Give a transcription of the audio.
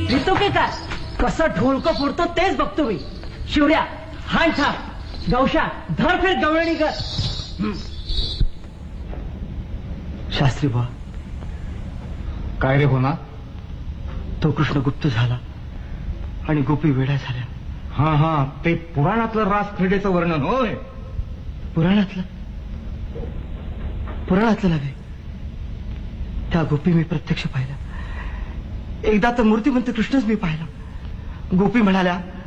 येतो की काय कसं ढोलकं फोडतो तेच बघतो मी. शिवड्या हाण ठा गवशा धर फिर गवळणी कर. शास्त्री बा काय रे होना? तो कृष्ण गुप्त झाला आणि गोपी वेड्या झाल्या. हा हा, ते पुराणातलं रास क्रीडेचं वर्णन होय. पुराणातलं नव्हे. त्या गोपी मी प्रत्यक्ष पाहिला. एकदा तर मूर्तिमंत कृष्णच मी पाहिला. गोपी म्हणाल्या